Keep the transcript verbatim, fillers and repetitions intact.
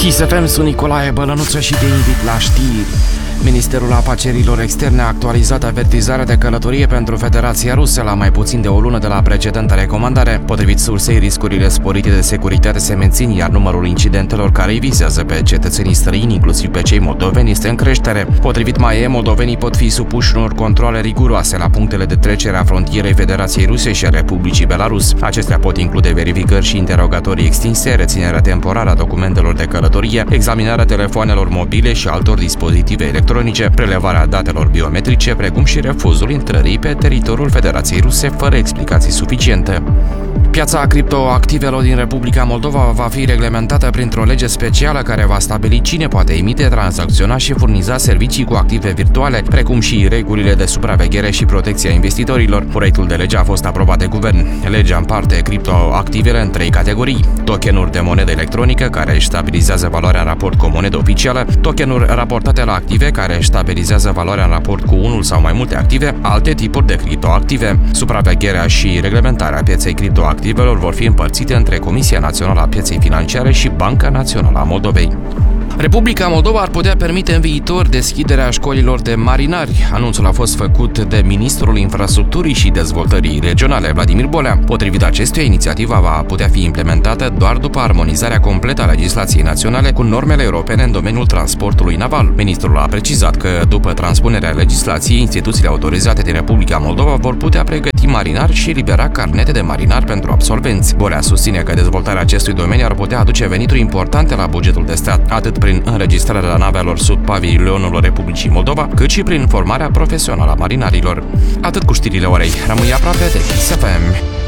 Kiss F M, sunt Nicolae Bălănuță și te invit la știri. Ministerul Afacerilor Externe a actualizat avertizarea de călătorie pentru Federația Rusă la mai puțin de o lună de la precedenta recomandare. Potrivit sursei, riscurile sporite de securitate se mențin, iar numărul incidentelor care îi vizează pe cetățenii străini, inclusiv pe cei moldoveni, este în creștere. Potrivit M A E, moldovenii pot fi supuși unor controale riguroase la punctele de trecere a frontierei Federației Ruse și a Republicii Belarus. Acestea pot include verificări și interogatorii extinse, reținerea temporară a documentelor de călătorie, examinarea telefoanelor mobile și altor dispozitive electronice, prelevarea datelor biometrice, precum și refuzul intrării pe teritoriul Federației Ruse fără explicații suficiente. Piața criptoactivelor din Republica Moldova va fi reglementată printr-o lege specială care va stabili cine poate emite, tranzacționa și furniza servicii cu active virtuale, precum și regulile de supraveghere și protecție a investitorilor. Proiectul de lege a fost aprobat de guvern. Legea împarte criptoactivele în trei categorii: tokenuri de monedă electronică care își stabilizează valoarea în raport cu o monedă oficială, tokenuri raportate la active care își stabilizează valoarea în raport cu unul sau mai multe active, alte tipuri de criptoactive. Supravegherea și reglementarea pieței criptoactive vor fi împărțite între Comisia Națională a Pieței Financiare și Banca Națională a Moldovei. Republica Moldova ar putea permite în viitor deschiderea școlilor de marinari. Anunțul a fost făcut de Ministrul Infrastructurii și Dezvoltării Regionale, Vladimir Bolea. Potrivit acestuia, inițiativa va putea fi implementată doar după armonizarea completă a legislației naționale cu normele europene în domeniul transportului naval. Ministrul a precizat că, după transpunerea legislației, instituțiile autorizate din Republica Moldova vor putea pregăti marinari și elibera carnete de marinar pentru absolvenți. Bolea susține că dezvoltarea acestui domeniu ar putea aduce venituri importante la bugetul de stat, atât prin înregistrarea navelor sub pavilionul Republicii Moldova, cât și prin formarea profesională a marinarilor. Atât cu știrile orei. Rămâi aproape de Kiss F M.